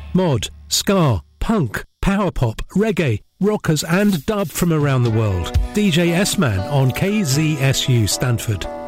mod, ska, punk, power pop, reggae, rockers and dub from around the world. DJ S-Man on KZSU Stanford.